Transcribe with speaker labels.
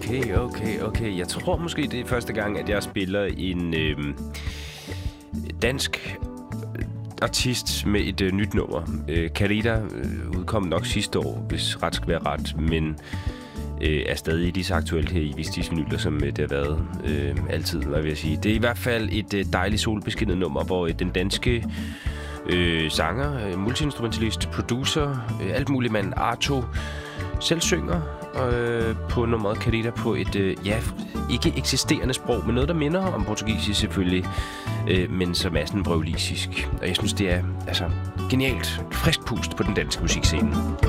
Speaker 1: Okay. Jeg tror måske, det er første gang, at jeg spiller en dansk artist med et nyt nummer. Karida udkom nok sidste år, hvis ret skal være ret, men er stadig lige så aktuelt her i Vistis Vinyler, som det har været altid, hvad vil jeg sige. Det er i hvert fald et dejligt solbeskinnet nummer, hvor den danske sanger, multiinstrumentalist, producer, alt muligt mand, Arto, selv synger på nummeret Karida på et, ikke eksisterende sprog, men noget, der minder om portugisisk selvfølgelig, men som er sådan brøvlisisk. Og jeg synes, det er genialt. Frisk pust på den danske musikscene.